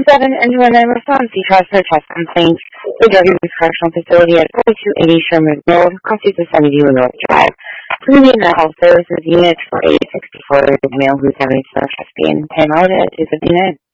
anyone in response to customer test complaints. The Government Correctional Facility at 4280 Sherman Road, Cassuth, Sunnyview North Drive. Community Mental Health Services Unit for 864. The male who's having chest being him out at 259.